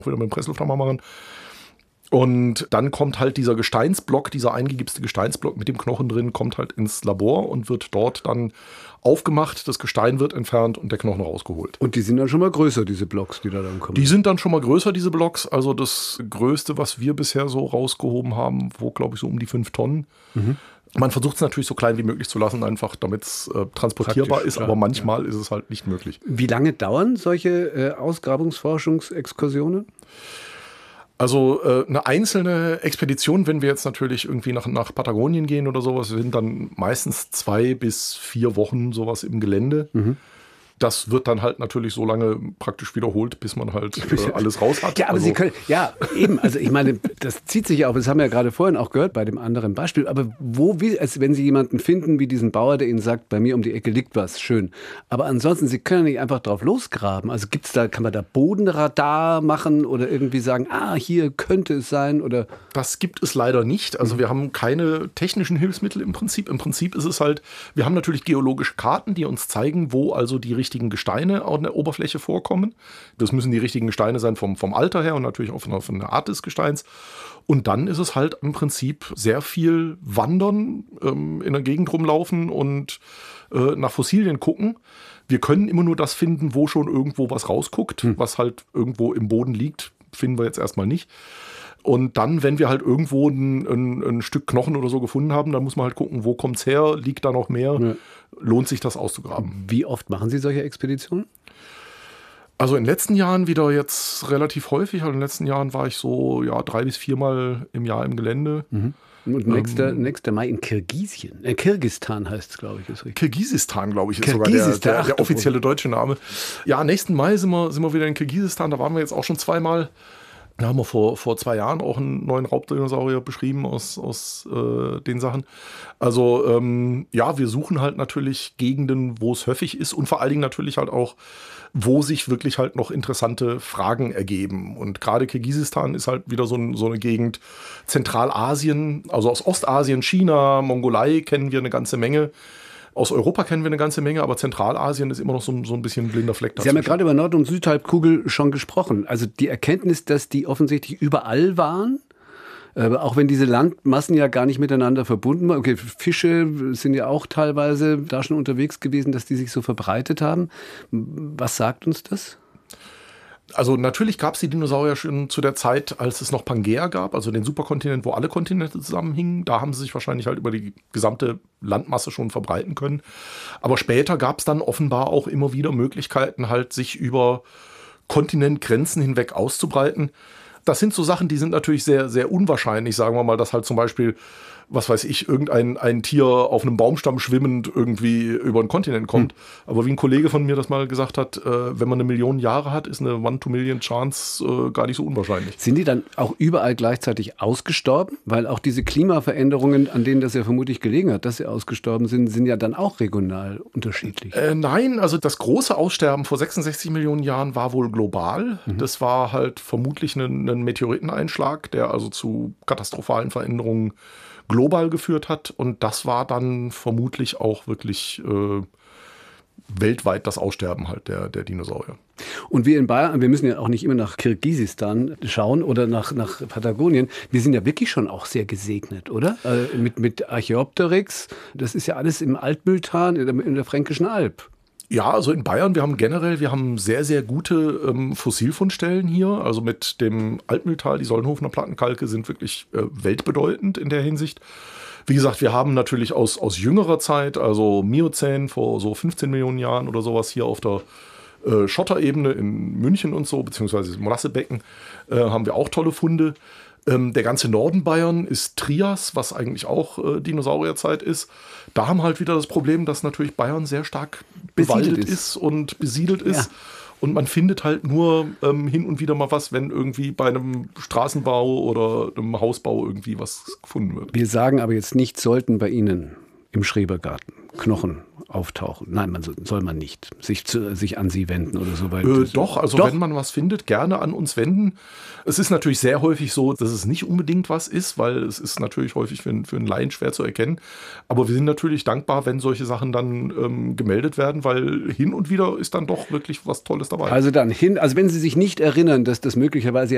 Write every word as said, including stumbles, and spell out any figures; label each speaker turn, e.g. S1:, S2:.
S1: wieder mit dem Presslufthammer machen. Und dann kommt halt dieser Gesteinsblock, dieser eingegipste Gesteinsblock mit dem Knochen drin, kommt halt ins Labor und wird dort dann aufgemacht, das Gestein wird entfernt und der Knochen rausgeholt.
S2: Und die sind dann schon mal größer, diese Blocks, die da dann kommen?
S1: Die sind dann schon mal größer, diese Blocks. Also das Größte, was wir bisher so rausgehoben haben, wo, glaube ich, so um die fünf Tonnen. Mhm. Man versucht es natürlich so klein wie möglich zu lassen, einfach damit es äh, transportierbar Praktisch, ist, klar, aber manchmal ja. ist es halt nicht möglich.
S2: Wie lange dauern solche äh, Ausgrabungsforschungsexkursionen?
S1: Also äh, eine einzelne Expedition, wenn wir jetzt natürlich irgendwie nach, nach Patagonien gehen oder sowas, sind dann meistens zwei bis vier Wochen sowas im Gelände. Mhm. Das wird dann halt natürlich so lange praktisch wiederholt, bis man halt äh, alles raus hat.
S2: Ja, aber
S1: also,
S2: Sie können, ja, eben, also ich meine, das zieht sich ja auch, das haben wir ja gerade vorhin auch gehört bei dem anderen Beispiel, aber wo, wie, als wenn Sie jemanden finden, wie diesen Bauer, der Ihnen sagt, bei mir um die Ecke liegt was, schön. Aber ansonsten, Sie können nicht einfach drauf losgraben. Also gibt's da, kann man da Bodenradar machen oder irgendwie sagen, ah, hier könnte es sein oder?
S1: Das gibt es leider nicht. Also mhm. wir haben keine technischen Hilfsmittel im Prinzip. Im Prinzip ist es halt, wir haben natürlich geologische Karten, die uns zeigen, wo also die richtigen Gesteine an der Oberfläche vorkommen. Das müssen die richtigen Gesteine sein vom, vom Alter her und natürlich auch von, von der Art des Gesteins. Und dann ist es halt im Prinzip sehr viel Wandern, ähm, in der Gegend rumlaufen und äh, nach Fossilien gucken. Wir können immer nur das finden, wo schon irgendwo was rausguckt, hm. was halt irgendwo im Boden liegt, finden wir jetzt erstmal nicht. Und dann, wenn wir halt irgendwo ein, ein, ein Stück Knochen oder so gefunden haben, dann muss man halt gucken, wo kommt's her, liegt da noch mehr, ja. Lohnt sich das auszugraben.
S2: Wie oft machen Sie solche Expeditionen?
S1: Also in den letzten Jahren wieder jetzt relativ häufig. Also in den letzten Jahren war ich so ja drei bis viermal im Jahr im Gelände.
S2: Mhm. Und nächster, ähm, nächster Mai in Kirgisien. Äh, Kirgisistan heißt es, glaube ich. Ist richtig.
S1: Kirgisistan, glaube ich, ist sogar der, der, der offizielle deutsche Name. Ja, nächsten Mai sind wir, sind wir wieder in Kirgisistan. Da waren wir jetzt auch schon zweimal. Da haben wir vor, vor zwei Jahren auch einen neuen Raubdinosaurier beschrieben aus, aus äh, den Sachen. Also ähm, ja, wir suchen halt natürlich Gegenden, wo es häufig ist und vor allen Dingen natürlich halt auch, wo sich wirklich halt noch interessante Fragen ergeben. Und gerade Kirgisistan ist halt wieder so, ein, so eine Gegend, Zentralasien, also aus Ostasien, China, Mongolei kennen wir eine ganze Menge. Aus Europa kennen wir eine ganze Menge, aber Zentralasien ist immer noch so, so ein bisschen ein blinder Fleck dazwischen.
S2: Sie haben ja gerade über Nord- und Südhalbkugel schon gesprochen. Also die Erkenntnis, dass die offensichtlich überall waren, äh, auch wenn diese Landmassen ja gar nicht miteinander verbunden waren. Okay, Fische sind ja auch teilweise da schon unterwegs gewesen, dass die sich so verbreitet haben. Was sagt uns das?
S1: Also natürlich gab es die Dinosaurier schon zu der Zeit, als es noch Pangea gab, also den Superkontinent, wo alle Kontinente zusammenhingen. Da haben sie sich wahrscheinlich halt über die gesamte Landmasse schon verbreiten können. Aber später gab es dann offenbar auch immer wieder Möglichkeiten, halt sich über Kontinentgrenzen hinweg auszubreiten. Das sind so Sachen, die sind natürlich sehr, sehr unwahrscheinlich, sagen wir mal, dass halt zum Beispiel, was weiß ich, irgendein ein Tier auf einem Baumstamm schwimmend irgendwie über einen Kontinent kommt. Hm. Aber wie ein Kollege von mir das mal gesagt hat, äh, wenn man eine Million Jahre hat, ist eine One-to-Million-Chance äh, gar nicht so unwahrscheinlich.
S2: Sind die dann auch überall gleichzeitig ausgestorben? Weil auch diese Klimaveränderungen, an denen das ja vermutlich gelegen hat, dass sie ausgestorben sind, sind ja dann auch regional unterschiedlich.
S1: Äh, nein, also das große Aussterben vor sechsundsechzig Millionen Jahren war wohl global. Mhm. Das war halt vermutlich ein, ein Meteoriteneinschlag, der also zu katastrophalen Veränderungen global geführt hat, und das war dann vermutlich auch wirklich äh, weltweit das Aussterben halt der, der Dinosaurier.
S2: Und wir in Bayern, wir müssen ja auch nicht immer nach Kirgisistan schauen oder nach, nach Patagonien, wir sind ja wirklich schon auch sehr gesegnet, oder? Äh, mit, mit Archaeopteryx, das ist ja alles im Altmühltal, in der, in der Fränkischen Alb.
S1: Ja, also in Bayern, wir haben generell, wir haben sehr, sehr gute ähm, Fossilfundstellen hier. Also mit dem Altmühltal, die Solnhofener Plattenkalke sind wirklich äh, weltbedeutend in der Hinsicht. Wie gesagt, wir haben natürlich aus, aus jüngerer Zeit, also Miozän vor so fünfzehn Millionen Jahren oder sowas hier auf der äh, Schotterebene in München und so, beziehungsweise im Molassbecken, äh, haben wir auch tolle Funde. Ähm, der ganze Norden Bayern ist Trias, was eigentlich auch äh, Dinosaurierzeit ist. Da haben halt wieder das Problem, dass natürlich Bayern sehr stark bewaldet ist. ist und besiedelt ist. Ja. Und man findet halt nur ähm, hin und wieder mal was, wenn irgendwie bei einem Straßenbau oder einem Hausbau irgendwie was gefunden wird.
S2: Wir sagen aber jetzt nicht, sollten bei Ihnen im Schrebergarten Knochen auftauchen. Nein, man soll, soll man nicht sich, zu, sich an Sie wenden oder so weiter.
S1: Äh, doch, also doch. Wenn man was findet, gerne an uns wenden. Es ist natürlich sehr häufig so, dass es nicht unbedingt was ist, weil es ist natürlich häufig für, für einen Laien schwer zu erkennen. Aber wir sind natürlich dankbar, wenn solche Sachen dann ähm, gemeldet werden, weil hin und wieder ist dann doch wirklich was Tolles dabei.
S2: Also dann hin, also wenn Sie sich nicht erinnern, dass das möglicherweise